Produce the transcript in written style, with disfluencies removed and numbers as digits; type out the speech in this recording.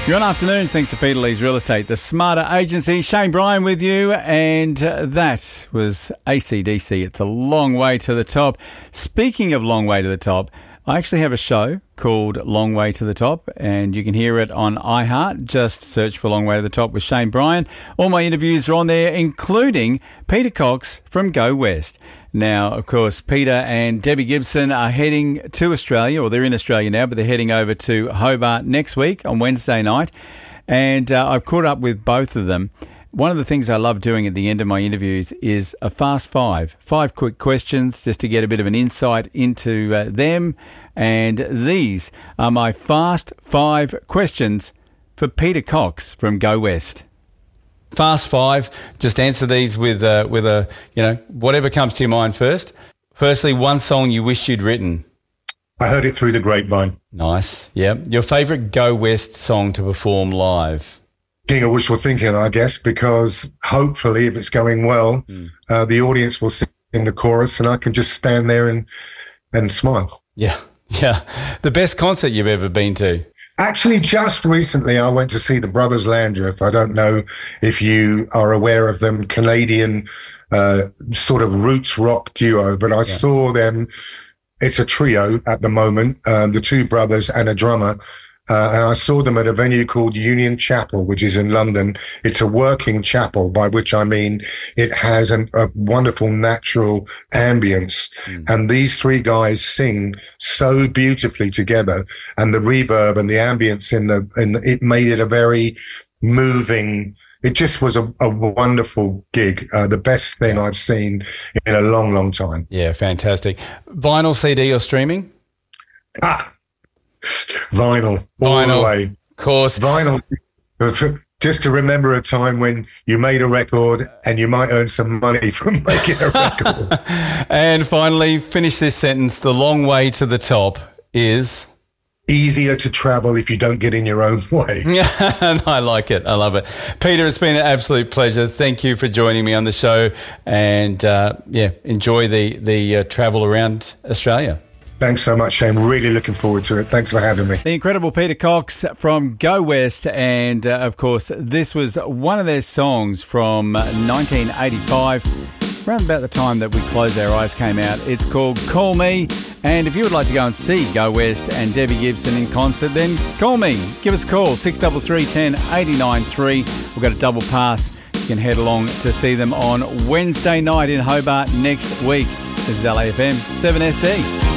You're on Afternoons, thanks to Peter Lee's Real Estate, the Smarter Agency. Shane Bryan with you, and that was AC/DC. It's a long way to the top. Speaking of long way to the top, I actually have a show called Long Way to the Top, and you can hear it on iHeart. Just search for Long Way to the Top with Shane Bryan. All my interviews are on there, including Peter Cox from Go West. Now, of course, Peter and Debbie Gibson are heading to Australia, or they're in Australia now, but they're heading over to Hobart next week on Wednesday night. And I've caught up with both of them. One of the things I love doing at the end of my interviews is a fast five quick questions, just to get a bit of an insight into them. And these are my fast five questions for Peter Cox from Go West. Fast five. Just answer these with a whatever comes to your mind first. Firstly, one song you wished you'd written. I heard it through the grapevine. Nice. Yeah. Your favourite Go West song to perform live. King of wishful thinking, I guess, because hopefully, if it's going well, the audience will sing the chorus, and I can just stand there and smile. Yeah. The best concert you've ever been to. Actually, just recently, I went to see the Brothers Landreth. I don't know if you are aware of them, Canadian sort of roots rock duo, but I saw them. It's a trio at the moment, the two brothers and a drummer. And I saw them at a venue called Union Chapel, which is in London. It's a working chapel, by which I mean it has a wonderful natural ambience. And these three guys sing so beautifully together, and the reverb and the ambience it made it a very moving. It just was a wonderful gig. The best thing I've seen in a long, long time. Yeah, fantastic. Vinyl, CD or streaming? Vinyl, all the way. Of course. Vinyl, just to remember a time when you made a record and you might earn some money from making a record. And finally, finish this sentence. The long way to the top is... easier to travel if you don't get in your own way. Yeah, I like it. I love it. Peter, it's been an absolute pleasure. Thank you for joining me on the show, and enjoy the travel around Australia. Thanks so much, Shane. Really looking forward to it. Thanks for having me. The incredible Peter Cox from Go West, and of course, this was one of their songs from 1985, around about the time that We Close Our Eyes came out. It's called Call Me, and if you would like to go and see Go West and Debbie Gibson in concert, then call me. Give us a call, 633 10 89 3. We've got a double pass. You can head along to see them on Wednesday night in Hobart next week. This is LAFM 7SD.